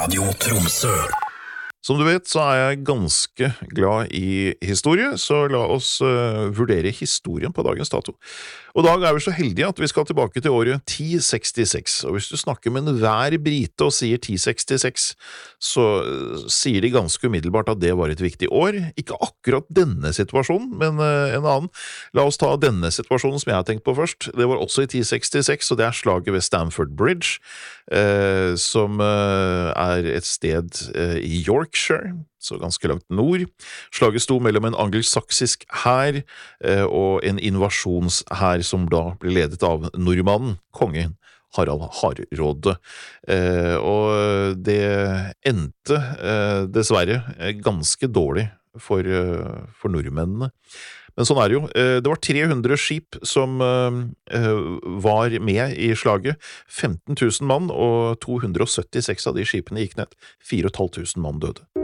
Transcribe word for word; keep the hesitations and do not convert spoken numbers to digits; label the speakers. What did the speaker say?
Speaker 1: Radio Tromsø.
Speaker 2: Som du vet så er jeg ganske glad i historie, så la oss uh, vurdere historien på dagens dato. Og i dag er vi så heldige at vi skal tilbake til året ti sekstiseks, og hvis du snakker med enhver brite og sier ti sekstiseks, så uh, sier de ganske umiddelbart at det var et viktig år. Ikke akkurat denne situasjonen, men uh, en annen. La oss ta denne situasjonen som jeg har tenkt på først. Det var også i ti sekstiseks, og det er slaget ved Stamford Bridge, uh, som uh, er et sted uh, i York, så ganske langt nord. Slaget sto mellom en angelsaksisk hær eh, og en invasjonshær som da ble ledet av nordmannen, kongen Harald Hardråde. Eh, og det endte eh, dessverre ganske dårlig for, eh, for nordmennene. Men sånn er det jo. Det var tre hundre skip som var med i slaget, femten tusen mann, og to hundre og syttiseks av de skipene gikk ned. fire tusen fem hundre mann døde.